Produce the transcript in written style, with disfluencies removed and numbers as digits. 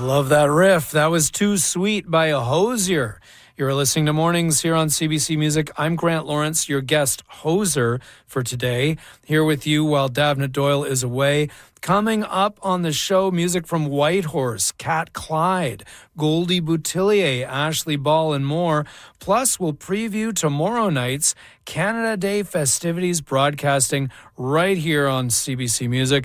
Love that riff. That was Too Sweet by Hozier. You're listening to Mornings here on CBC Music. I'm Grant Lawrence, your guest hoser for today, here with you while Davnit Doyle is away. Coming up on the show, music from Whitehorse, Cat Clyde, Goldie Boutillier, Ashley Ball, and more. Plus, we'll preview tomorrow night's Canada Day festivities broadcasting right here on CBC Music.